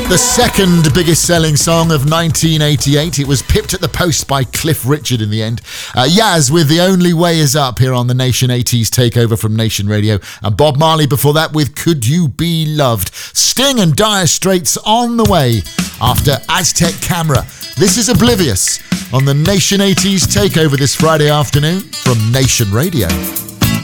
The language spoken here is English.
The second biggest selling song of 1988. It was pipped at the post by Cliff Richard in the end. Yaz with The Only Way Is Up here on the Nation 80s takeover from Nation Radio. And Bob Marley before that with Could You Be Loved. Sting and Dire Straits on the way after Aztec Camera. This is Oblivious on the Nation 80s takeover this Friday afternoon from Nation Radio.